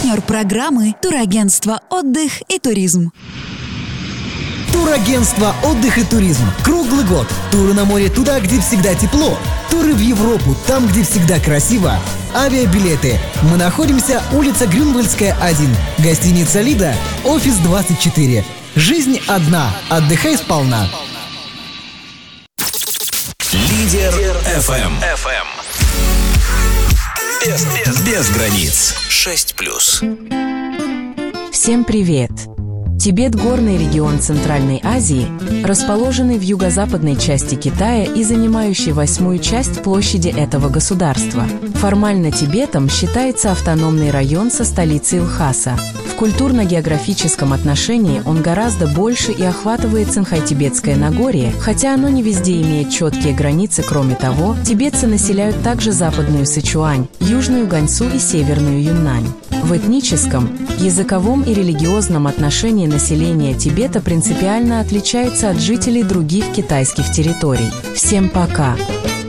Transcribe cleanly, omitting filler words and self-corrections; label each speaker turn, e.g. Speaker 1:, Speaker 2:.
Speaker 1: Партнер программы «Турагентство «Отдых и туризм».
Speaker 2: Турагентство «Отдых и туризм». Круглый год. Туры на море туда, где всегда тепло. Туры в Европу, там, где всегда красиво. Авиабилеты. Мы находимся улица Грюнвальдская, 1. Гостиница «Лида», офис 24. Жизнь одна. Отдыхай сполна.
Speaker 3: Лидер FM. Без границ. 6+.
Speaker 4: Всем привет! Тибет – горный регион Центральной Азии, расположенный в юго-западной части Китая и занимающий 8-ю часть площади этого государства. Формально Тибетом считается автономный район со столицей Лхаса. В культурно-географическом отношении он гораздо больше и охватывает Цинхай-Тибетское Нагорье, хотя оно не везде имеет четкие границы. Кроме того, тибетцы населяют также западную Сычуань, южную Ганьсу и северную Юннань. В этническом, языковом и религиозном отношении население Тибета принципиально отличается от жителей других китайских территорий. Всем пока!